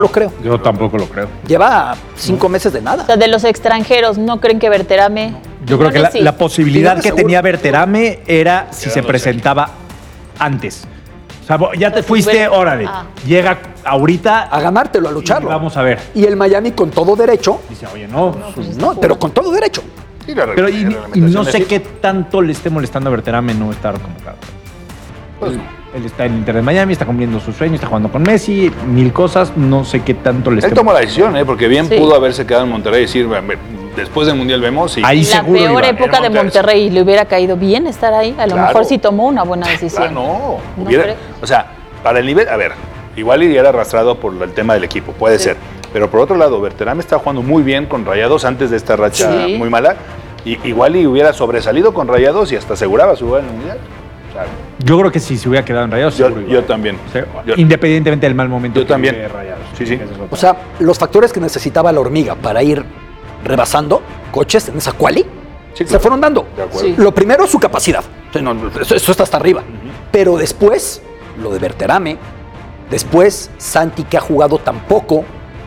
lo creo. Yo tampoco lo creo. Lleva 5 meses de nada. O sea, de los extranjeros, ¿no creen que Berterame? Yo creo que la posibilidad que seguro. tenía Berterame era si se presentaba antes. O sea, ya te fuiste, órale. Llega ahorita A ganártelo, a lucharlo. Vamos a ver. Y el Miami con todo derecho. Dice, oye, no. No, pero con todo derecho. Sí, la Pero y no sé reglamentación qué tanto le esté molestando a Berterame no estar convocado. Pues, Él está en el Inter de Miami, está cumpliendo sus sueños, está jugando con Messi, 1000 cosas. No sé qué tanto le esté él tomó la decisión, porque bien Sí. pudo haberse quedado en Monterrey y decir, después del Mundial vemos. Y Ahí La seguro peor iba. época de Monterrey. Monterrey, le hubiera caído bien estar ahí. A lo Claro. mejor sí tomó una buena decisión. No ¿No hubiera, cree? o sea, para el nivel, a ver, igual iría arrastrado por el tema del equipo, puede Sí. ser. Pero por otro lado, Berterame está jugando muy bien con Rayados antes de esta racha Sí. muy mala. Y igual y hubiera sobresalido con Rayados y hasta aseguraba su lugar en el Mundial. O sea, Yo creo que si se hubiera quedado en Rayados, seguro iba. yo también. O sea, Yo- independientemente del mal momento Yo que también. vive Rayados. Sí, sí. Esa es otra. O sea, los factores que necesitaba la hormiga para ir rebasando coches en esa quali Sí, se claro. fueron dando. De acuerdo. Sí. Lo primero, su capacidad. O sea, no, eso está hasta arriba. Pero después, lo de Berterame. Después, Santi, que ha jugado tan poco.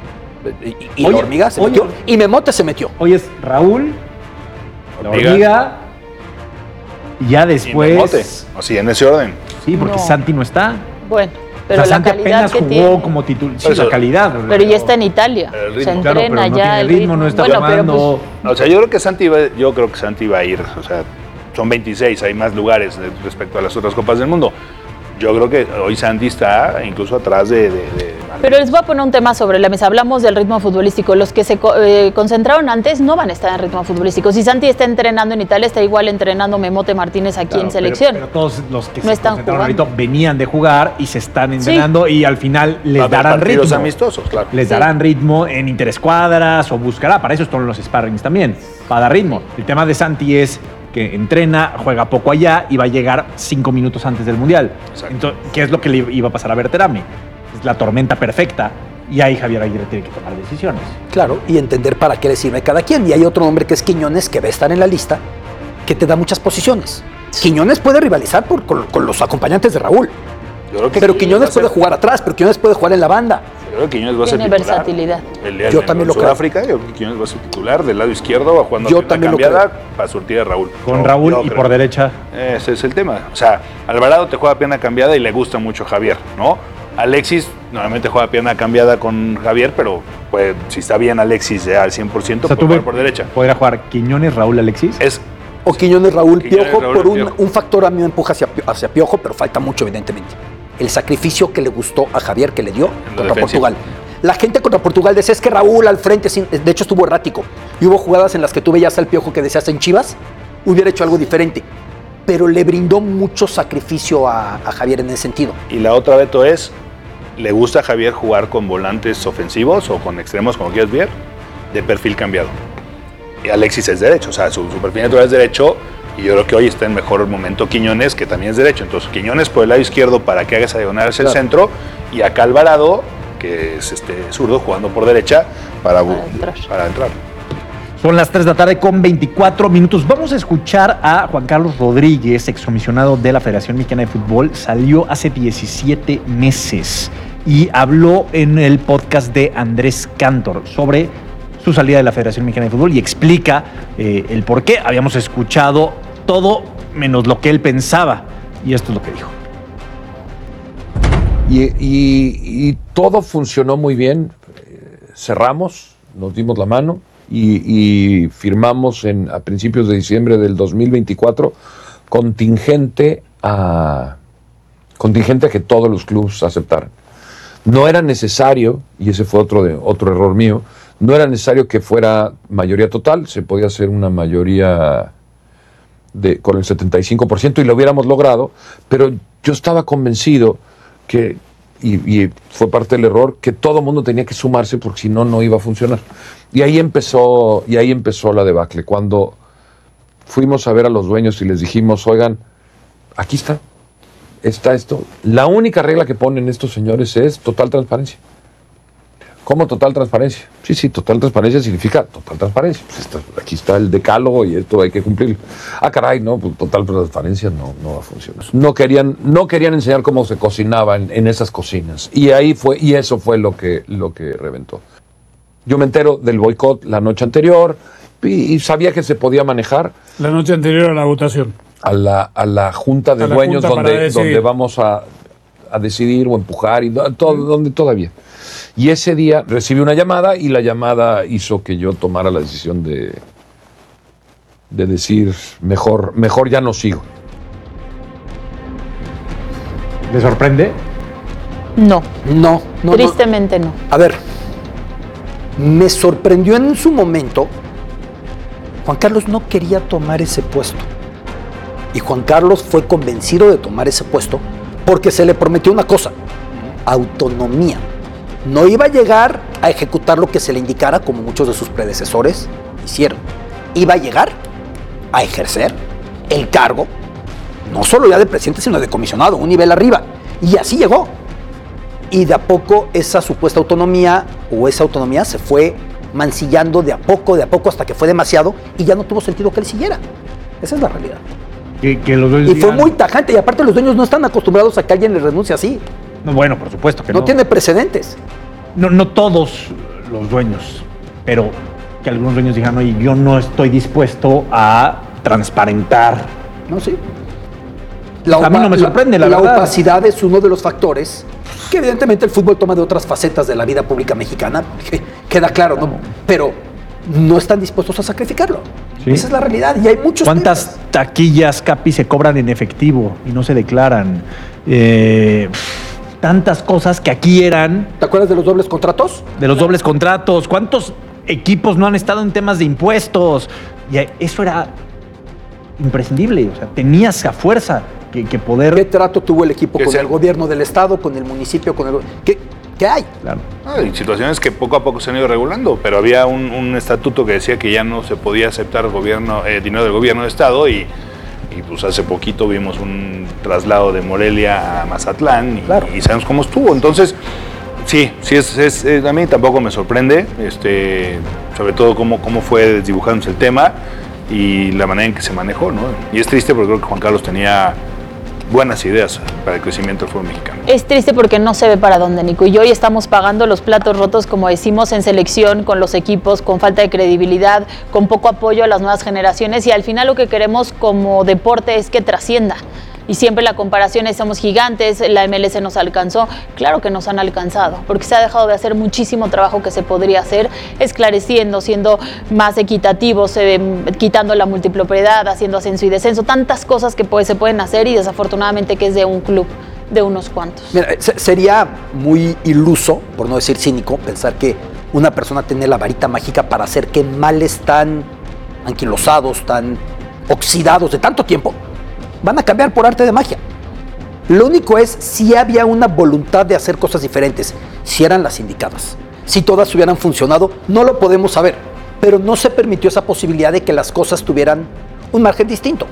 Y Oye, la hormiga se oye. metió. Y Memote se metió. Hoy es Raúl, la Hormiga. hormiga, y ya Y después. Memote, así en ese orden. Sí, porque No. Santi no está. Bueno, O pero sea, la Santi calidad apenas que jugó tiene. como titular. Sí, Por eso. la calidad. Pero ya está en Italia. El ritmo. Se Claro, pero entrena no ya tiene el ritmo, no está Bueno, pero tomando. O sea, yo creo que Santi va a ir. O sea, son 26, hay más lugares respecto a las otras Copas del Mundo. Yo creo que hoy Santi está incluso atrás de Pero les voy a poner un tema sobre la mesa. Hablamos del ritmo futbolístico. Los que se concentraron antes no van a estar en ritmo futbolístico. Si Santi está entrenando en Italia, está igual entrenando Memote Martínez aquí Claro, en selección. Pero todos los que No se están concentraron jugando. ahorita venían de jugar y se están entrenando y al final les Va a haber darán partidos ritmo. amistosos, claro. Les Sí. darán ritmo en interescuadras o buscará. Para eso están los sparrings también, para dar ritmo. El tema de Santi es que entrena, juega poco allá y va a llegar 5 minutos antes del Mundial. Exacto. Entonces, ¿qué es lo que le iba a pasar a Berterame? Es la tormenta perfecta y ahí Javier Aguirre tiene que tomar decisiones. Claro, y entender para qué le sirve cada quien. Y hay otro hombre que es Quiñones, que va a estar en la lista, que te da muchas posiciones. Quiñones puede rivalizar con los acompañantes de Raúl. Yo creo que Pero va Quiñones a ser- puede jugar atrás, pero Quiñones puede jugar en la banda. Yo creo que Quiñones va a ser Tiene titular. versatilidad. El día Yo de también lo creo. Sudáfrica, yo creo que Quiñones va a ser titular del lado izquierdo, va jugando Yo pierna también lo cambiada para surtir a Raúl. Con Yo- Raúl yo y creo. por derecha. Ese es el tema. O sea, Alvarado te juega pierna cambiada y le gusta mucho Javier, ¿no? Alexis normalmente juega pierna cambiada con Javier, pero pues, si está bien Alexis ya al 100%, O sea, puede tú jugar por derecha. podría jugar Quiñones, Raúl, Alexis. Es O Quiñones, Raúl, Quiñones, Piojo, Raúl, por Piojo. un factor a mí me empuja hacia Piojo, pero falta mucho, evidentemente. El sacrificio que le gustó a Javier, que le dio la contra defensiva. Portugal. La gente contra Portugal decía, es que Raúl al frente, de hecho estuvo errático. Y hubo jugadas en las que tú veías al Piojo que decías en Chivas, hubiera hecho algo diferente. Pero le brindó mucho sacrificio a Javier en ese sentido. Y la otra, Beto, es, ¿le gusta a Javier jugar con volantes ofensivos o con extremos, como quieras ver, de perfil cambiado? Y Alexis es derecho, o sea, su perfil natural es derecho, y yo creo que hoy está en mejor momento Quiñones, que también es derecho. Entonces, Quiñones por el lado izquierdo para que haga esa diagonal hacia el Claro. centro, y acá Alvarado, que es zurdo, jugando por derecha para entrar. Son las 3 de la tarde con 24 minutos. Vamos a escuchar a Juan Carlos Rodríguez, excomisionado de la Federación Mexicana de Fútbol. Salió hace 17 meses y habló en el podcast de Andrés Cantor sobre su salida de la Federación Mexicana de Fútbol y explica el por qué. Habíamos escuchado todo menos lo que él pensaba y esto es lo que dijo. Y todo funcionó muy bien. Cerramos, nos dimos la mano y firmamos a principios de diciembre del 2024 contingente a que todos los clubes aceptaran. No era necesario, y ese fue otro error mío, no era necesario que fuera mayoría total, se podía hacer una mayoría con el 75% y lo hubiéramos logrado, pero yo estaba convencido que, y fue parte del error, que todo el mundo tenía que sumarse porque si no, no iba a funcionar. Y ahí empezó la debacle. Cuando fuimos a ver a los dueños y les dijimos, oigan, aquí está esto. La única regla que ponen estos señores es total transparencia. ¿Cómo total transparencia? Sí, total transparencia significa total transparencia. Pues aquí está el decálogo y esto hay que cumplirlo. Caray, no, pues total transparencia no va a funcionar. No querían enseñar cómo se cocinaba en esas cocinas. Y eso fue lo que reventó. Yo me entero del boicot la noche anterior y sabía que se podía manejar. La noche anterior a la votación. A la junta de dueños donde vamos a decidir o empujar y donde todavía. Y ese día recibí una llamada y la llamada hizo que yo tomara la decisión de decir mejor ya no sigo. ¿Le sorprende? No. No. Tristemente no. A ver, me sorprendió en su momento. Juan Carlos no quería tomar ese puesto. Y Juan Carlos fue convencido de tomar ese puesto porque se le prometió una cosa: autonomía. No iba a llegar a ejecutar lo que se le indicara, como muchos de sus predecesores hicieron. Iba a llegar a ejercer el cargo, no solo ya de presidente, sino de comisionado, un nivel arriba. Y así llegó. Y de a poco esa supuesta autonomía o esa autonomía se fue mancillando de a poco, hasta que fue demasiado y ya no tuvo sentido que él siguiera. Esa es la realidad. Que los dueños y fue muy tajante, y aparte los dueños no están acostumbrados a que alguien les renuncie así. No, bueno, por supuesto que no. No tiene precedentes. No todos los dueños, pero que algunos dueños digan, oye, yo no estoy dispuesto a transparentar. No, sí. A mí no me sorprende, la verdad. La opacidad es uno de los factores que evidentemente el fútbol toma de otras facetas de la vida pública mexicana, que queda claro, ¿no? Pero no están dispuestos a sacrificarlo. Sí. Esa es la realidad y hay muchos. ¿Cuántas taquillas, Capi, se cobran en efectivo y no se declaran? Tantas cosas que aquí eran. ¿Te acuerdas de los dobles contratos? De los dobles contratos. ¿Cuántos equipos no han estado en temas de impuestos? Y eso era imprescindible. O sea, tenías a fuerza que poder. ¿Qué trato tuvo el equipo con el gobierno del estado, con el municipio, con el. ¿Qué hay? Claro. Hay situaciones que poco a poco se han ido regulando, pero había un estatuto que decía que ya no se podía aceptar dinero del gobierno del estado y pues hace poquito vimos un traslado de Morelia a Mazatlán y sabemos cómo estuvo. Entonces, sí, a mí tampoco me sorprende, sobre todo cómo fue desdibujándose el tema y la manera en que se manejó, ¿no? Y es triste porque creo que Juan Carlos tenía buenas ideas para el crecimiento del fútbol mexicano. Es triste porque no se ve para dónde, Nico. Y hoy estamos pagando los platos rotos, como decimos, en selección, con los equipos, con falta de credibilidad, con poco apoyo a las nuevas generaciones. Y al final lo que queremos como deporte es que trascienda. Y siempre la comparación es: somos gigantes, la MLS nos alcanzó. Claro que nos han alcanzado, porque se ha dejado de hacer muchísimo trabajo que se podría hacer, esclareciendo, siendo más equitativos, quitando la multipropiedad, haciendo ascenso y descenso, tantas cosas que se pueden hacer y desafortunadamente que es de un club, de unos cuantos. Mira, sería muy iluso, por no decir cínico, pensar que una persona tiene la varita mágica para hacer que males tan anquilosados, tan oxidados de tanto tiempo, van a cambiar por arte de magia. Lo único es si había una voluntad de hacer cosas diferentes, si eran las indicadas. Si todas hubieran funcionado, no lo podemos saber, pero no se permitió esa posibilidad de que las cosas tuvieran un margen distinto.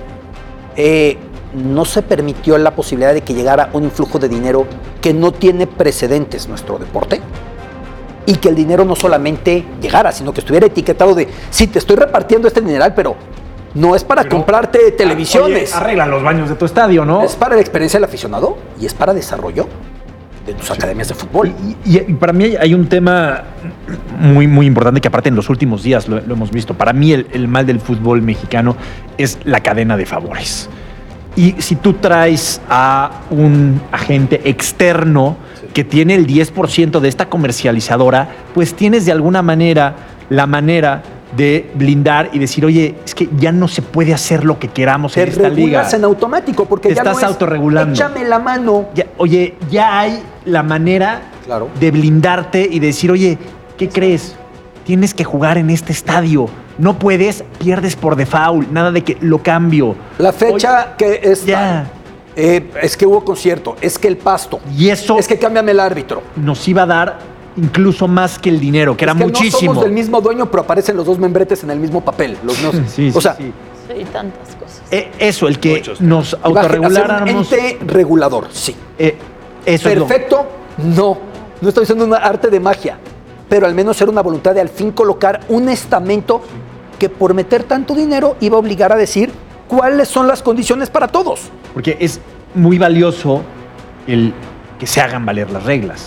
No se permitió la posibilidad de que llegara un influjo de dinero que no tiene precedentes en nuestro deporte, y que el dinero no solamente llegara, sino que estuviera etiquetado de: sí, te estoy repartiendo este dineral, pero no es para comprarte televisiones. Oye, arregla los baños de tu estadio, ¿no? Es para la experiencia del aficionado y es para desarrollo de tus academias de fútbol. Y para mí hay un tema muy, muy importante que aparte en los últimos días lo hemos visto. Para mí el mal del fútbol mexicano es la cadena de favores. Y si tú traes a un agente externo que tiene el 10% de esta comercializadora, pues tienes de alguna manera la manera de blindar y decir: oye, es que ya no se puede hacer lo que queramos en esta liga. Te regulas en automático porque te ya estás no es autorregulando. Échame la mano. Ya hay la manera de blindarte y decir: oye, ¿qué crees? Tienes que jugar en este estadio. No puedes, pierdes por default. Nada de que lo cambio. La fecha que es... es que hubo concierto, es que el pasto. Y eso... es que cámbiame el árbitro. Nos iba a dar incluso más que el dinero, que era muchísimo. No somos del mismo dueño, pero aparecen los dos membretes en el mismo papel. Sí, tantas cosas. Eso, el que nos autorreguláramos. Un ente regulador, sí. Eso perfecto, no estoy diciendo un arte de magia, pero al menos era una voluntad de al fin colocar un estamento que por meter tanto dinero iba a obligar a decir cuáles son las condiciones para todos. Porque es muy valioso el que se hagan valer las reglas.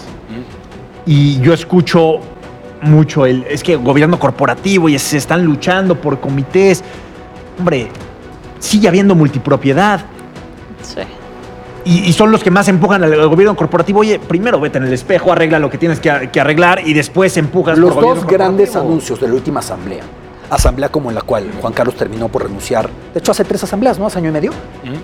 Y yo escucho mucho es que gobierno corporativo y se están luchando por comités. Hombre, sigue habiendo multipropiedad. Sí. Y son los que más empujan al gobierno corporativo. Oye, primero vete en el espejo, arregla lo que tienes que arreglar y después empujas Los por gobierno dos grandes corporativo. anuncios de la última asamblea como en la cual Juan Carlos terminó por renunciar, de hecho hace 3 asambleas, ¿no? Hace año y medio.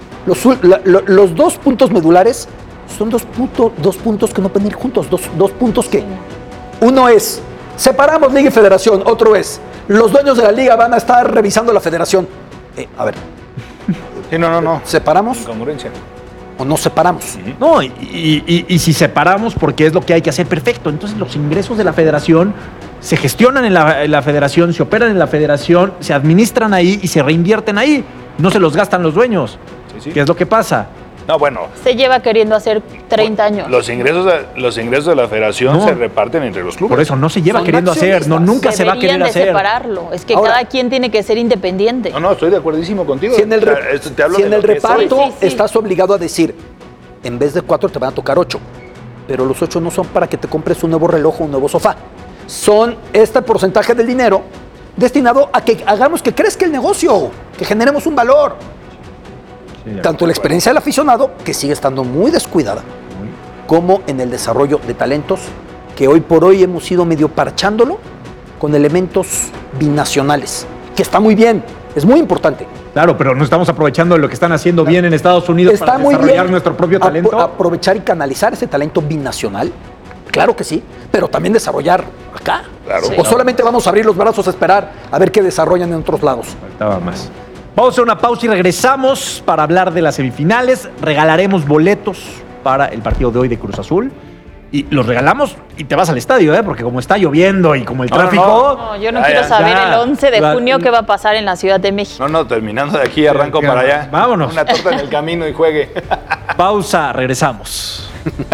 Los 2 puntos medulares son dos puntos que no pueden ir juntos, dos puntos que uno es separamos Liga y Federación, otro es los dueños de la Liga van a estar revisando la Federación. A ver. Sí, no. ¿Separamos Incongruencia. o no separamos? No, y si separamos, porque es lo que hay que hacer, perfecto. Entonces los ingresos de la federación se gestionan en la federación, se operan en la federación, se administran ahí y se reinvierten ahí. No se los gastan los dueños. Sí. ¿Qué es lo que pasa? No, bueno. Se lleva queriendo hacer 30 años. Los ingresos de la federación No. se reparten entre los clubes. Por eso no se lleva Son queriendo hacer, no, nunca se va a querer Deberían de hacer. separarlo. Es que Ahora- cada quien tiene que ser independiente. No, estoy de acuerdísimo contigo. Si en el, O sea, te hablo si de en lo el que es hoy. reparto Sí. estás obligado a decir, en vez de 4 te van a tocar 8, pero los 8 no son para que te compres un nuevo reloj o un nuevo sofá. Son este porcentaje del dinero destinado a que hagamos que crezca el negocio, que generemos un valor. Tanto la experiencia del aficionado, que sigue estando muy descuidada, como en el desarrollo de talentos, que hoy por hoy hemos ido medio parchándolo con elementos binacionales, que está muy bien, es muy importante. Claro, pero no estamos aprovechando de lo que están haciendo bien en Estados Unidos Está para muy desarrollar bien nuestro propio talento. aprovechar y canalizar ese talento binacional, claro que sí, pero también desarrollar acá. Claro. Sí. O solamente vamos a abrir los brazos a esperar a ver qué desarrollan en otros lados. Faltaba más. Vamos a hacer una pausa y regresamos para hablar de las semifinales. Regalaremos boletos para el partido de hoy de Cruz Azul. Y los regalamos y te vas al estadio, porque como está lloviendo y como el tráfico... No, yo no Ya, quiero ya, saber ya. el 11 de Ya. junio qué va a pasar en la Ciudad de México. No, terminando de aquí arranco para allá. Vámonos. Una torta en el camino y juegue. Pausa, regresamos.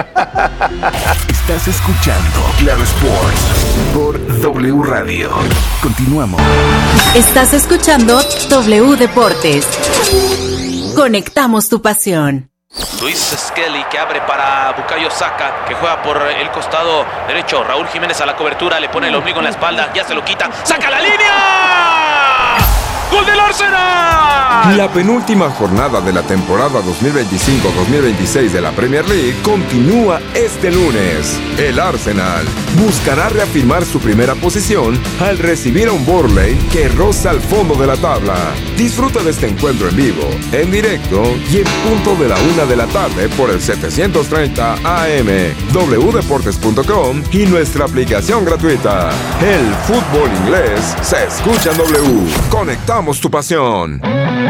Estás escuchando Claro Sports por W Radio. Continuamos. Estás escuchando W Deportes. Conectamos tu pasión. Luis Skelly que abre para Bukayo Saka, que juega por el costado derecho. Raúl Jiménez a la cobertura, le pone el ombligo en la espalda, ya se lo quita. ¡Saca la línea! ¡Gol del Arsenal! La penúltima jornada de la temporada 2025-2026 de la Premier League continúa este lunes. El Arsenal buscará reafirmar su primera posición al recibir a un Burnley que roza al fondo de la tabla. Disfruta de este encuentro en vivo, en directo y en punto de la 1 de la tarde por el 730 AM, wdeportes.com y nuestra aplicación gratuita. El fútbol inglés se escucha en W. Conectamos tu pasión.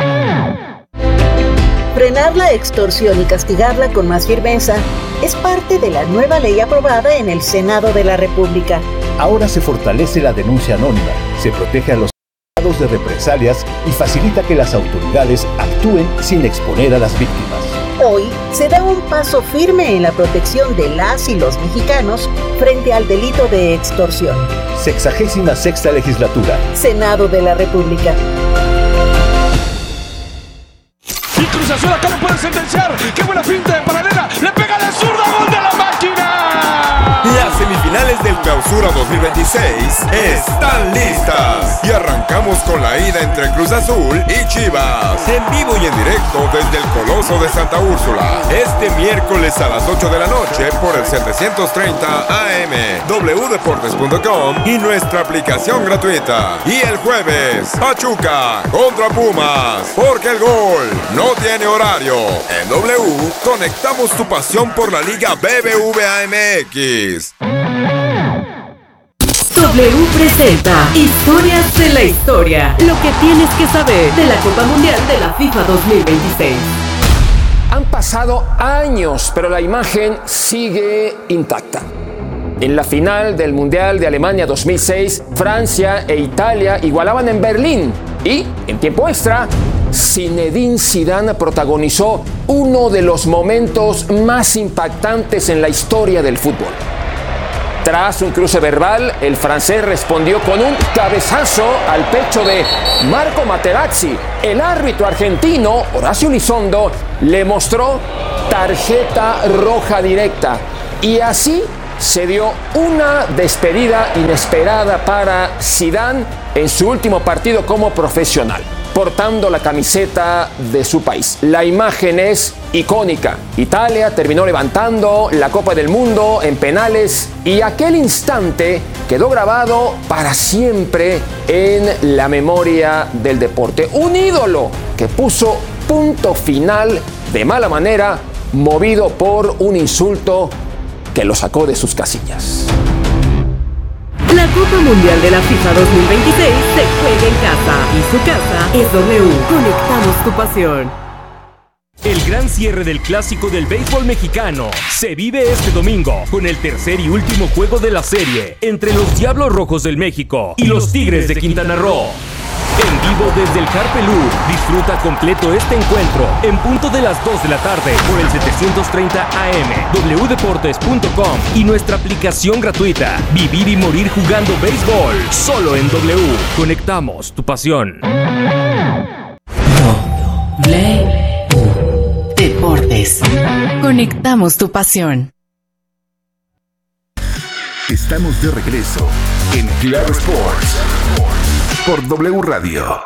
Frenar la extorsión y castigarla con más firmeza es parte de la nueva ley aprobada en el Senado de la República. Ahora se fortalece la denuncia anónima, se protege a los afectados de represalias y facilita que las autoridades actúen sin exponer a las víctimas. Hoy se da un paso firme en la protección de las y los mexicanos frente al delito de extorsión. 66ª legislatura. Senado de la República. Y Cruz Azul acá lo puede sentenciar. ¡Qué buena finta de paralela! ¡Le pega de zurda! ¡Gol de la máquina! Las semifinales del Clausura 2026 están listas y arrancamos con la ida entre Cruz Azul y Chivas, en vivo y en directo desde el Coloso de Santa Úrsula, este miércoles a las 8 de la noche por el 730 AM, wdeportes.com y nuestra aplicación gratuita. Y el jueves, Pachuca contra Pumas, porque el gol no tiene horario. En W, conectamos tu pasión por la Liga BBVA MX. W presenta Historias de la Historia. Lo que tienes que saber de la Copa Mundial de la FIFA 2026. Han pasado años, pero la imagen sigue intacta. En la final del Mundial de Alemania 2006, Francia e Italia igualaban en Berlín y, en tiempo extra, Zinedine Zidane protagonizó uno de los momentos más impactantes en la historia del fútbol. Tras un cruce verbal, el francés respondió con un cabezazo al pecho de Marco Materazzi. El árbitro argentino, Horacio Elizondo, le mostró tarjeta roja directa. Y así se dio una despedida inesperada para Zidane en su último partido como profesional, portando la camiseta de su país. La imagen es icónica. Italia terminó levantando la Copa del Mundo en penales y aquel instante quedó grabado para siempre en la memoria del deporte. Un ídolo que puso punto final de mala manera, movido por un insulto que lo sacó de sus casillas. La Copa Mundial de la FIFA 2026 se juega en casa y su casa es W. Conectamos tu pasión. El gran cierre del clásico del béisbol mexicano se vive este domingo con el tercer y último juego de la serie entre los Diablos Rojos del México y los Tigres de Quintana Roo. En vivo desde el Carpelú, disfruta completo este encuentro en punto de las 2 de la tarde por el 730 AM, wdeportes.com y nuestra aplicación gratuita. Vivir y morir jugando béisbol, solo en W. Conectamos tu pasión. Deportes. Conectamos tu pasión. Estamos de regreso en Claro Sports por W Radio.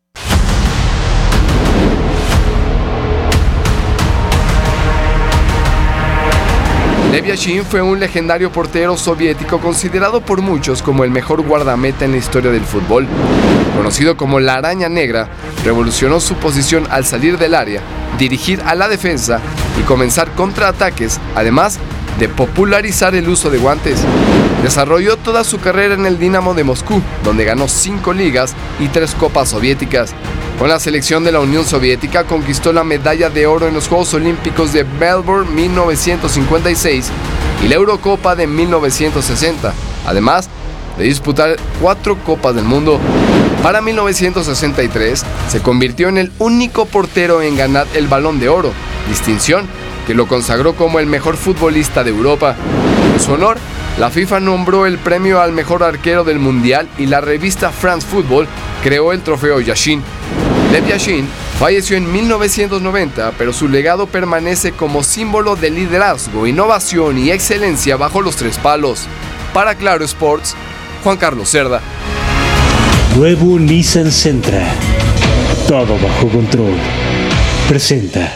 Lev Yashin fue un legendario portero soviético considerado por muchos como el mejor guardameta en la historia del fútbol. Conocido como la Araña Negra, revolucionó su posición al salir del área, dirigir a la defensa y comenzar contraataques, además de popularizar el uso de guantes. Desarrolló toda su carrera en el Dinamo de Moscú, donde ganó 5 ligas y 3 copas soviéticas. Con la selección de la Unión Soviética conquistó la medalla de oro en los Juegos Olímpicos de Melbourne 1956 y la Eurocopa de 1960, además de disputar 4 Copas del Mundo. Para 1963 se convirtió en el único portero en ganar el Balón de Oro, distinción que lo consagró como el mejor futbolista de Europa. En su honor, la FIFA nombró el premio al mejor arquero del Mundial y la revista France Football creó el trofeo Yashin. Lev Yashin falleció en 1990, pero su legado permanece como símbolo de liderazgo, innovación y excelencia bajo los 3 palos. Para Claro Sports, Juan Carlos Cerda. Nuevo Nissan Sentra. Todo bajo control. Presenta.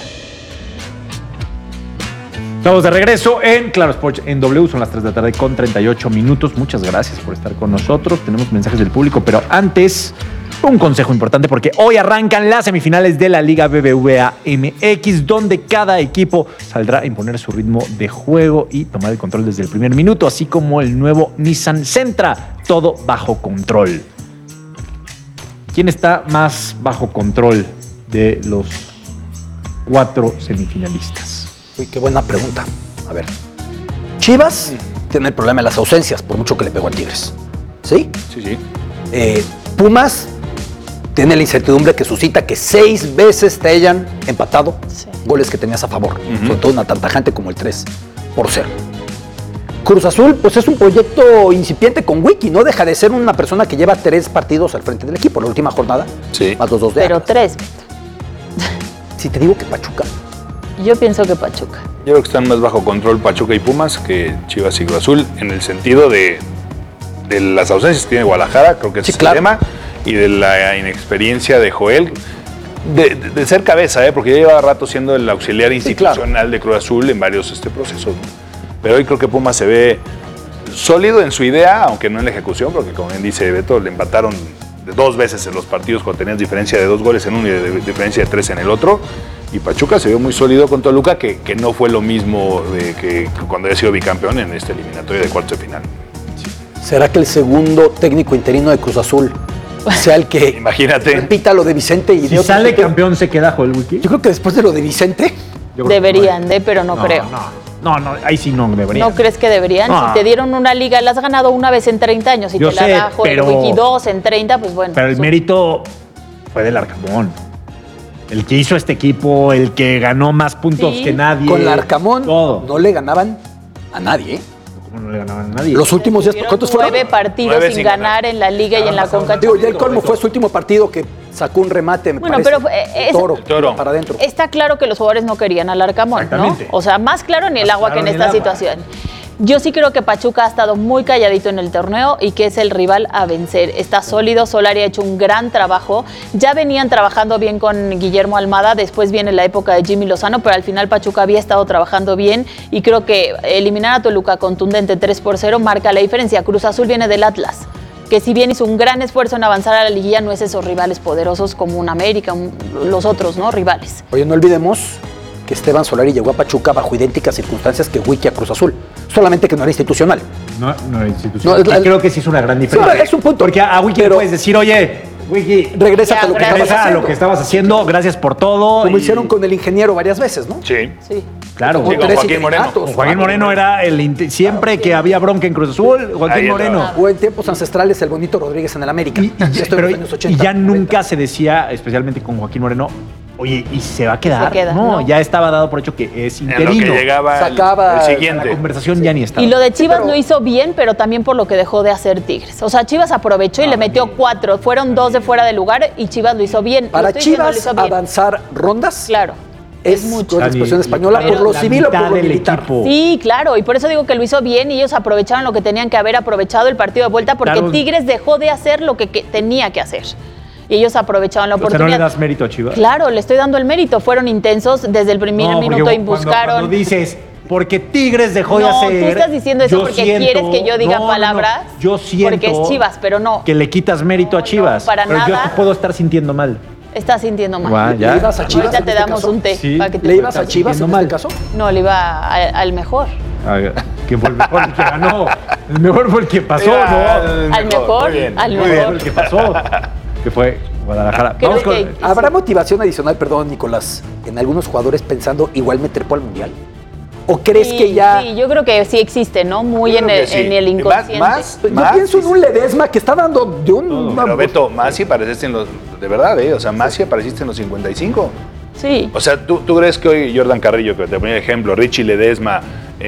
Estamos de regreso en Claro Sports en W. Son las 3 de la tarde con 38 minutos. Muchas gracias por estar con nosotros. Tenemos mensajes del público, pero antes, un consejo importante porque hoy arrancan las semifinales de la Liga BBVA MX, donde cada equipo saldrá a imponer su ritmo de juego y tomar el control desde el primer minuto, así como el nuevo Nissan Sentra. Todo bajo control. ¿Quién está más bajo control de los 4 semifinalistas? Uy, qué buena pregunta. A ver. Chivas tiene el problema de las ausencias, por mucho que le pegó a Tigres. ¿Sí? Sí, sí. Pumas tiene la incertidumbre que suscita que 6 veces te hayan empatado goles que tenías a favor. Sobre todo una tan tajante como el 3-0. Cruz Azul, pues es un proyecto incipiente con Wiki. No deja de ser una persona que lleva 3 partidos al frente del equipo. La última jornada, más los 2 de Pero 3. Si te digo que Pachuca. Yo pienso que Pachuca. Yo creo que están más bajo control Pachuca y Pumas que Chivas y Cruz Azul en el sentido de las ausencias que tiene Guadalajara, creo que es el tema, y de la inexperiencia de Joel, de ser cabeza, porque ya lleva rato siendo el auxiliar institucional de Cruz Azul en varios procesos, ¿no? Pero hoy creo que Pumas se ve sólido en su idea, aunque no en la ejecución, porque como bien dice Beto, le empataron 2 veces en los partidos cuando tenías diferencia de 2 goles en uno y diferencia de 3 en el otro. Y Pachuca se vio muy sólido con Toluca, que no fue lo mismo que cuando había sido bicampeón en este eliminatorio de cuartos de final. ¿Será que el segundo técnico interino de Cruz Azul sea el que imagínate repita lo de Vicente? Y si de sale campeón, ¿se queda Joel Wiki? Yo creo que después de lo de Vicente... Deberían, pero no creo. No, ahí sí no deberían. ¿No crees que deberían? No. Si te dieron una liga, la has ganado una vez en 30 años. Si yo te la da Joel Wiki 2 en 30, pues bueno. Pero el mérito fue del Arcamón. El que hizo este equipo, el que ganó más puntos que nadie. Con el Arcamón no le ganaban a nadie, ¿Cómo no le ganaban a nadie? Los últimos 10, ¿cuántos fueron? 9 partidos 9 sin ganar en la Liga y en la Conca Digo, ya el Champions. colmo fue su último partido que sacó un remate, me Bueno, parece. pero Toro, para adentro. Está claro que los jugadores no querían al Arcamón, ¿no? Exactamente. O sea, más claro ni el Más agua claro que en ni el esta agua. situación. Yo sí creo que Pachuca ha estado muy calladito en el torneo y que es el rival a vencer. Está sólido, Solari ha hecho un gran trabajo. Ya venían trabajando bien con Guillermo Almada, después viene la época de Jimmy Lozano, pero al final Pachuca había estado trabajando bien y creo que eliminar a Toluca contundente 3-0 marca la diferencia. Cruz Azul viene del Atlas, que si bien hizo un gran esfuerzo en avanzar a la liguilla, no es esos rivales poderosos como un América, los otros, ¿no? Rivales. Oye, no olvidemos que Esteban Solari llegó a Pachuca bajo idénticas circunstancias que Wiki a Cruz Azul, solamente que no era institucional. No era institucional. No, Creo que sí es una gran diferencia. Sí, es un punto. Porque a Wiki le puedes decir, oye, Wiki, regresa a lo que estabas regresa a haciendo. lo que estabas haciendo, gracias por todo. Como hicieron con el ingeniero varias veces, ¿no? Sí. Sí. Claro, Con tres interinatos. Con Joaquín Moreno era siempre que había bronca en Cruz Azul, Joaquín Moreno. O en tiempos ancestrales el bonito Rodríguez en el América. Esto en los años 80. Y ya nunca se decía, especialmente con Joaquín Moreno, oye, ¿y se va a quedar? Se queda, no, no. ya estaba dado por hecho que es interino. En lo que llegaba el siguiente. La conversación ya ni estaba. Y lo de Chivas lo hizo bien, pero también por lo que dejó de hacer Tigres. O sea, Chivas aprovechó y le metió 4. Fueron 2 de fuera de lugar y Chivas lo hizo bien. Para Lo estoy diciendo, lo Chivas hizo bien. avanzar rondas, Claro. es mucho. La expresión española, por lo civil o por lo militar. Sí, claro, y por eso digo que lo hizo bien y ellos aprovecharon lo que tenían que haber aprovechado el partido de vuelta porque Claro. Tigres dejó de hacer lo que tenía que hacer. Y ellos aprovecharon la O sea, ¿no oportunidad. le das mérito a Chivas? Claro, le estoy dando el mérito. Fueron intensos desde el primer No, minuto porque y buscaron. Cuando dices, porque Tigres dejó de No, hacer. tú estás diciendo eso yo porque siento- quieres que yo diga no, palabras. Yo siento. Porque es Chivas, pero no. Que le quitas mérito a Chivas. para pero yo nada. te puedo estar sintiendo mal. Estás sintiendo mal. Guau, ya. ¿Le ibas a Chivas Ahorita en te este damos caso? un té. Sí. Para que te ¿Le ibas a estás Chivas en sintiendo este mal. caso? No, le iba al mejor. Que fue el mejor el que ganó. El mejor fue el que pasó, ¿no? Al mejor, al Muy bien, mejor. el que pasó. Que fue Guadalajara. Creo Vamos con. que- ¿Habrá motivación adicional, perdón, Nicolás, en algunos jugadores pensando igual meter por el Mundial? ¿O crees Sí, que ya...? Sí, yo creo que sí existe, ¿no? Muy Yo en creo el, que sí. en el inconsciente. Yo pienso en un Ledesma que está dando de un... Pero Beto, Masi apareciste en los... De verdad, O sea, Masi apareciste en los 55. Sí. O sea, ¿tú crees que hoy Jordan Carrillo, que te ponía el ejemplo, Richie Ledesma,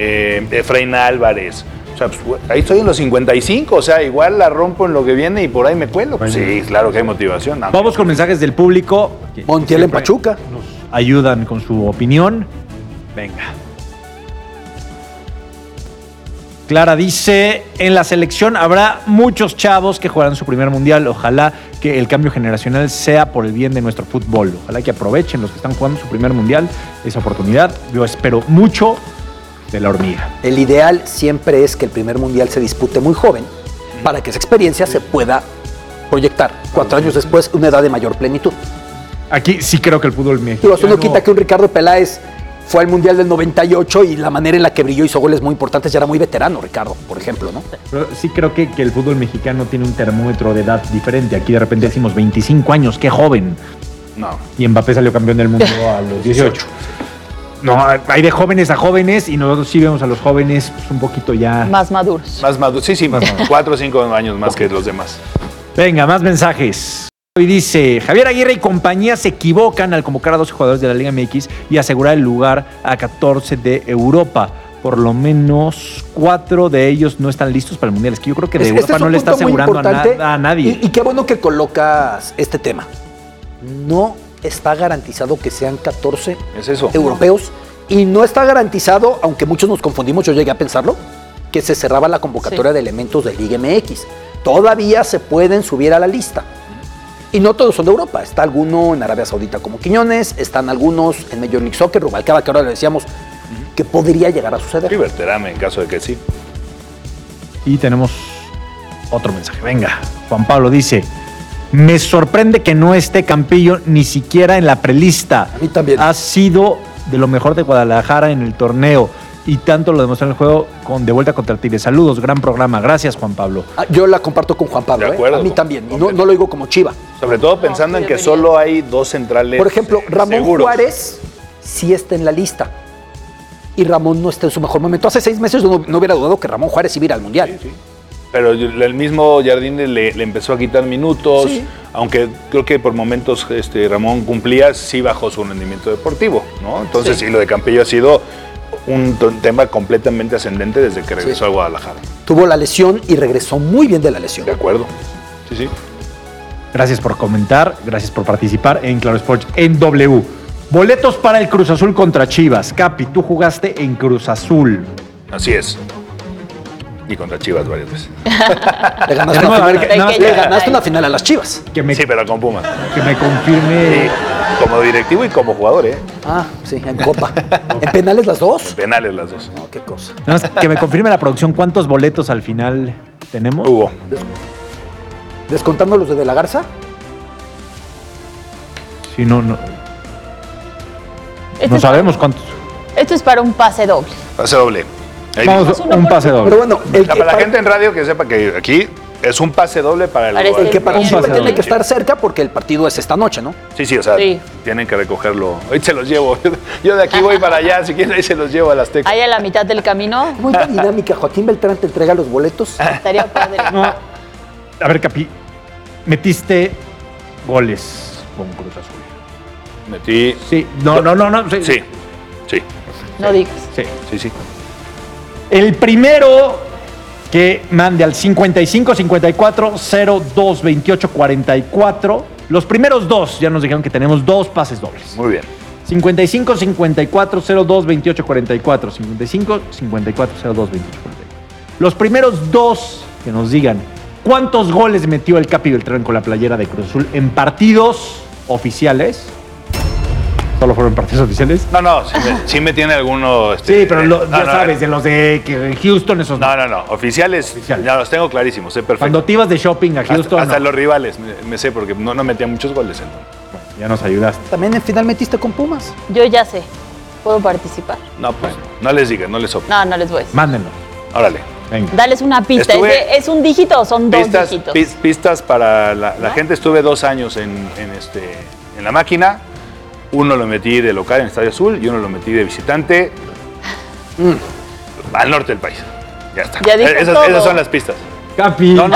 Efraín Álvarez, o sea, pues, ahí estoy en los 55, o sea, igual la rompo en lo que viene y por ahí me cuelo? Pues sí, claro que hay motivación. No. Vamos con mensajes del público. que Montiel en siempre Pachuca. Nos ayudan con su opinión. Venga. Clara dice, en la selección habrá muchos chavos que jugarán su primer mundial. Ojalá que el cambio generacional sea por el bien de nuestro fútbol. Ojalá que aprovechen los que están jugando su primer mundial esa oportunidad. Yo espero mucho de la hormiga. El ideal siempre es que el primer Mundial se dispute muy joven para que esa experiencia se pueda proyectar 4 años después, una edad de mayor plenitud. Aquí sí creo que el fútbol Digo, mexicano... eso no quita que un Ricardo Peláez fue al Mundial del 98 y la manera en la que brilló hizo goles muy importantes, ya era muy veterano Ricardo, por ejemplo, ¿no? Pero sí creo que el fútbol mexicano tiene un termómetro de edad diferente. Aquí de repente decimos 25 años, qué joven. No. Y Mbappé salió campeón del mundo a los 18. No, hay de jóvenes a jóvenes y nosotros sí vemos a los jóvenes pues, un poquito ya... Más maduros. Más maduro, sí, 4 o 5 años más que los demás. Venga, más mensajes. Y dice, Javier Aguirre y compañía se equivocan al convocar a 12 jugadores de la Liga MX y asegurar el lugar a 14 de Europa. Por lo menos 4 de ellos no están listos para el Mundial. Es que yo creo que de Europa Este es no un le está punto muy asegurando importante a nadie. Y qué bueno que colocas este tema. No está garantizado que sean 14 Es eso. europeos y no está garantizado, aunque muchos nos confundimos, yo llegué a pensarlo, que se cerraba la convocatoria de elementos de Liga MX. Todavía se pueden subir a la lista. Y no todos son de Europa. Está alguno en Arabia Saudita como Quiñones, están algunos en Major League Soccer, Rubalcaba, que ahora le decíamos que podría llegar a suceder. Sí, Berterame, en caso de que sí. Y tenemos otro mensaje. Venga, Juan Pablo dice, me sorprende que no esté Campillo ni siquiera en la prelista. A mí también. Ha sido de lo mejor de Guadalajara en el torneo y tanto lo demostró en el juego con de vuelta contra Tigres. Saludos, gran programa. Gracias, Juan Pablo. Yo la comparto con Juan Pablo, De acuerdo, a mí también. Y no lo digo como Chiva. Sobre todo pensando en que solo hay 2 centrales. Por ejemplo, Ramón seguros. Juárez sí está en la lista. Y Ramón no está en su mejor momento. Hace 6 meses yo no hubiera dudado que Ramón Juárez iba a ir al Mundial. Sí. Pero el mismo Jardine le empezó a quitar minutos, Sí. aunque creo que por momentos Ramón cumplía, sí bajó su rendimiento deportivo, ¿no? Entonces, Sí. sí, lo de Campillo ha sido un tema completamente ascendente desde que regresó a Guadalajara. Tuvo la lesión y regresó muy bien de la lesión. De acuerdo. Sí. Gracias por comentar, gracias por participar en Claro Sports en W. Boletos para el Cruz Azul contra Chivas. Capi, tú jugaste en Cruz Así es. Y contra Chivas varias veces. Le ganaste una final a las Chivas. Sí, pero con Pumas. Que me confirme. Sí, como directivo y como jugador, ¿eh? Ah, sí, en Copa. ¿En penales las dos? En penales las dos. No, qué cosa. Nada más que me confirme la producción, ¿cuántos boletos al final tenemos? Hubo. ¿Descontando los de la Garza? Sí, no. No sabemos cuántos. Esto es para un pase doble. Pase doble. Vamos, un pase doble. Pero bueno, para la gente en radio que sepa que aquí es un pase doble para el El que participa tiene que estar cerca porque el partido es esta noche, ¿no? Sí, o sea, tienen que recogerlo. Hoy se los llevo. Yo de aquí voy para allá, si quieren ahí se los llevo a las Azteca. Ahí a la mitad del camino. Buena dinámica. Joaquín Beltrán te entrega los boletos. Estaría padre. No. A ver, Capi, metiste goles con Cruz Azul. Metí. Sí, no. Sí. No digas. Sí. El primero que mande al 55 54 02 28 44. Los primeros dos ya nos dijeron que tenemos 2 pases dobles. Muy bien. 55 54 02 28 44. 55 54 02 28 44. Los primeros 2 que nos digan cuántos goles metió el Capi Beltrán con la playera de Cruz Azul en partidos oficiales. ¿Solo fueron partidos oficiales? No, sí me tiene alguno. Sí, pero ya sabes, de los de Houston, esos. No. Oficiales, ya los tengo clarísimos, sé perfecto. Cuando te ibas de shopping a Houston. Hasta los rivales, me sé, porque no metía muchos goles entonces. Bueno, ya nos ayudaste. También en final metiste con Pumas. Yo ya sé. Puedo participar. No, pues, no les digan, no les soplen. No les voy a decir. Mándenlo. Órale. Venga. Dales una pista. ¿Es un dígito o son 2 dígitos? Pistas para la gente. Estuve 2 años en la máquina. Uno lo metí de local en Estadio Azul y uno lo metí de visitante al norte del país. Ya está. Ya dije todo. Esas son las pistas. Capi. No.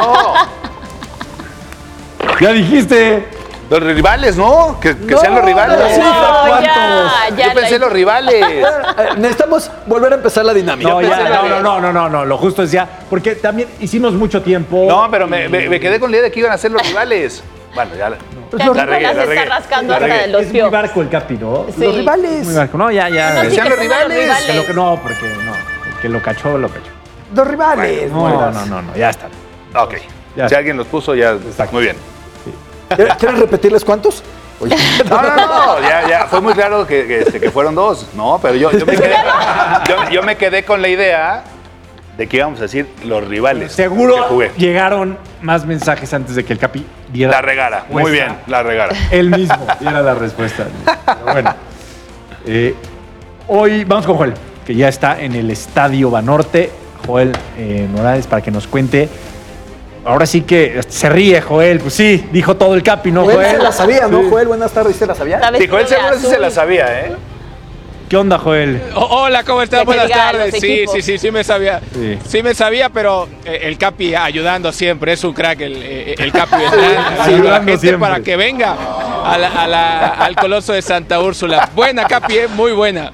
Ya dijiste. Los rivales, ¿no? Que sean los rivales. Ya, yo pensé los rivales. Necesitamos volver a empezar la dinámica. No. Lo justo es ya. Porque también hicimos mucho tiempo. No, pero me quedé con la idea de que iban a ser los rivales. Bueno, ya la regué. Está rascando hasta de los pies. Es muy barco el Capi, ¿no? Sí. Los rivales. Muy barco. No, ya. No, sí, sean los rivales. Porque el que lo cachó, lo cachó. Los rivales. No, ya está. Ok. Ya. Si alguien los puso, ya está. Muy bien. ¿Quieres repetirles cuántos? Oye. No, ya. Fue muy claro que fueron 2. No, pero yo me quedé con la idea de que íbamos a decir los rivales. Seguro llegaron más mensajes antes de que el Capi diera la regara. Muy bien, la regara. Él mismo diera la respuesta. Pero bueno, hoy vamos con Joel, que ya está en el Estadio Banorte. Joel Morales, para que nos cuente. Ahora sí que se ríe, Joel. Pues sí, dijo todo el Capi, ¿no, Joel? Se la sabía, ¿no, Joel? Buenas tardes, ¿se la sabía? Sí, Joel seguro sí se la sabía, ¿eh? ¿Qué onda, Joel? Hola, ¿cómo estás? Buenas tardes. Sí me sabía. Sí me sabía, pero el Capi ayudando siempre. Es un crack el Capi. Ayudando la gente siempre. para que venga al Coloso de Santa Úrsula. Buena, Capi, muy buena.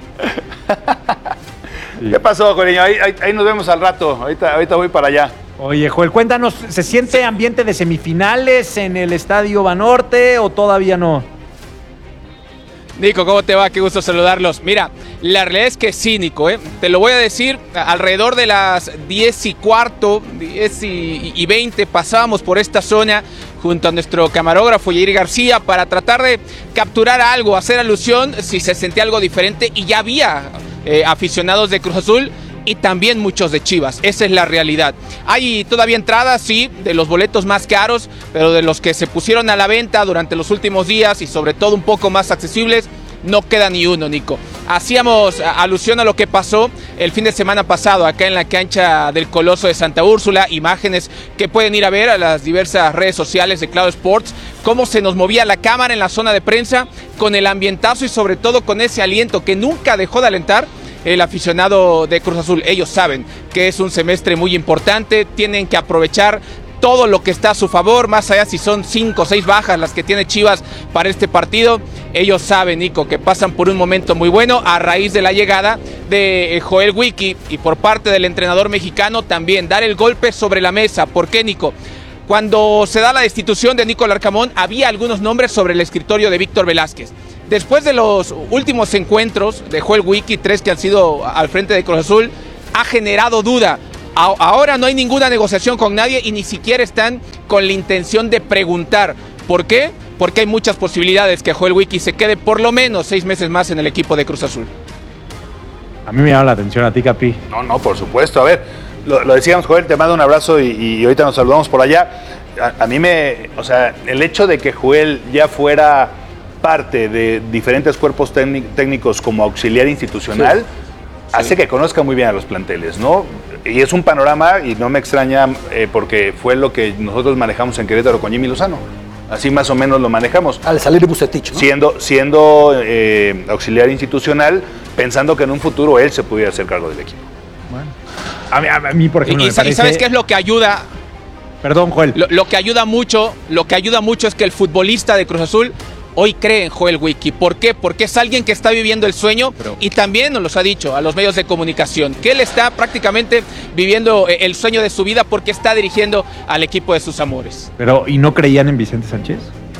¿Qué pasó, Joeliño? Ahí nos vemos al rato. Ahorita voy para allá. Oye, Joel, cuéntanos, ¿se siente ambiente de semifinales en el Estadio Banorte o todavía no? Nico, ¿cómo te va? Qué gusto saludarlos. Mira, la realidad es que sí, Nico, te lo voy a decir, alrededor de las 10:15, 10:20 pasábamos por esta zona junto a nuestro camarógrafo Yair García para tratar de capturar algo, hacer alusión si se sentía algo diferente, y ya había aficionados de Cruz Azul y también muchos de Chivas. Esa es la realidad. Hay todavía entradas, sí, de los boletos más caros, pero de los que se pusieron a la venta durante los últimos días y sobre todo un poco más accesibles, no queda ni uno, Nico. Hacíamos alusión a lo que pasó el fin de semana pasado acá en la cancha del Coloso de Santa Úrsula, imágenes que pueden ir a ver a las diversas redes sociales de Claro Sports, cómo se nos movía la cámara en la zona de prensa con el ambientazo y sobre todo con ese aliento que nunca dejó de alentar el aficionado de Cruz Azul. Ellos saben que es un semestre muy importante, tienen que aprovechar todo lo que está a su favor, más allá si son 5 o 6 bajas las que tiene Chivas para este partido. ellos saben, Nico, que pasan por un momento muy bueno a raíz de la llegada de Joel Wiki y por parte del entrenador mexicano también dar el golpe sobre la mesa. ¿Por qué, Nico? Cuando se da la destitución de Nico Larcamón, había algunos nombres sobre el escritorio de Víctor Velázquez. Después de los últimos encuentros de Joel Wiki, 3 que han sido al frente de Cruz Azul, ha generado duda. Ahora no hay ninguna negociación con nadie y ni siquiera están con la intención de preguntar. ¿Por qué? Porque hay muchas posibilidades que Joel Wiki se quede por lo menos 6 meses más en el equipo de Cruz Azul. A mí me llama la atención, a ti, Capi. No, por supuesto. A ver, lo decíamos, Joel, te mando un abrazo y ahorita nos saludamos por allá. A mí o sea, el hecho de que Joel ya fuera parte de diferentes cuerpos técnicos como auxiliar institucional, hace que conozca muy bien a los planteles, ¿no? Y es un panorama, y no me extraña, porque fue lo que nosotros manejamos en Querétaro con Jimmy Lozano. Así más o menos lo manejamos. Al salir Bucetich, ¿no? Siendo auxiliar institucional, pensando que en un futuro él se pudiera hacer cargo del equipo. Bueno. A mí, por ejemplo, y ¿sabes qué es lo que ayuda? Perdón, Joel. Lo que ayuda mucho es que el futbolista de Cruz Azul hoy cree en Joel Wiki. ¿Por qué? Porque es alguien que está viviendo el sueño y también nos los ha dicho a los medios de comunicación, que él está prácticamente viviendo el sueño de su vida porque está dirigiendo al equipo de sus amores. Pero, ¿y no creían en Vicente Sánchez?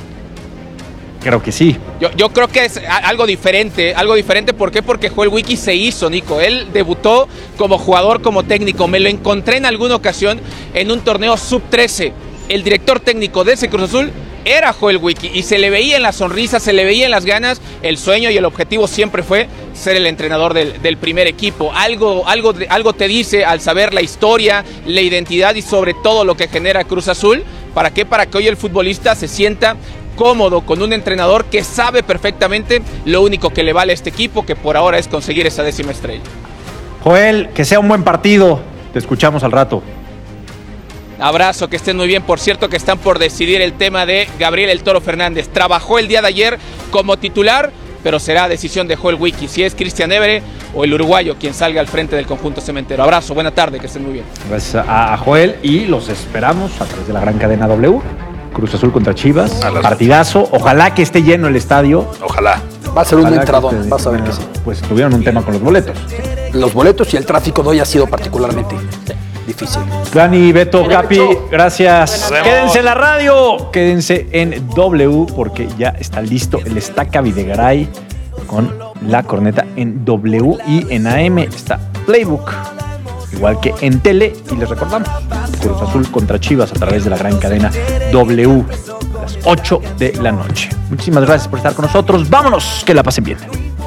Creo que sí. Yo creo que es algo diferente. ¿Por qué? Porque Joel Wiki se hizo, Nico. Él debutó como jugador, como técnico. Me lo encontré en alguna ocasión en un torneo sub-13. El director técnico de ese Cruz Azul era Joel Wiki y se le veía en la sonrisa, se le veía en las ganas. El sueño y el objetivo siempre fue ser el entrenador del primer equipo. Algo te dice al saber la historia, la identidad y sobre todo lo que genera Cruz Azul. ¿Para qué? Para que hoy el futbolista se sienta cómodo con un entrenador que sabe perfectamente lo único que le vale a este equipo, que por ahora es conseguir esa 10ª estrella. Joel, que sea un buen partido. Te escuchamos al rato. Abrazo, que estén muy bien. Por cierto, que están por decidir el tema de Gabriel El Toro Fernández. Trabajó el día de ayer como titular, pero será decisión de Joel Wiki si es Cristian Évere o el uruguayo quien salga al frente del conjunto cementero. Abrazo, buena tarde, que estén muy bien. Gracias a Joel y los esperamos a través de la gran cadena W. Cruz Azul contra Chivas, partidazo. Ojalá que esté lleno el estadio. Ojalá. Va a ser un entradón, vas a ver que sí. Pues tuvieron un tema con los boletos. Los boletos y el tráfico de hoy ha sido particularmente difícil. Dani, Beto, Capi, gracias. Quédense en la radio, quédense en W porque ya está listo el Estaca Videgaray con la corneta en W y en AM está Playbook, igual que en tele. Y les recordamos, Cruz Azul contra Chivas a través de la gran cadena W a las 8 de la noche. Muchísimas gracias por estar con nosotros. Vámonos, que la pasen bien.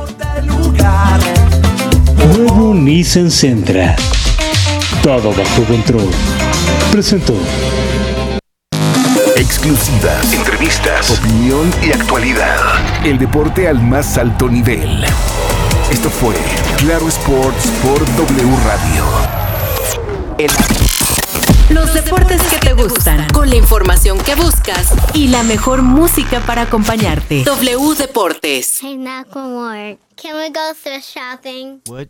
Nuevo Nissan Sentra. Todo bajo control. Presentó. Exclusivas, entrevistas, opinión y actualidad. El deporte al más alto nivel. Esto fue Claro Sports por W Radio. Los deportes que te gustan, con la información que buscas y la mejor música para acompañarte. W Deportes. Hey, Macklemore, can we go thrift shopping? What?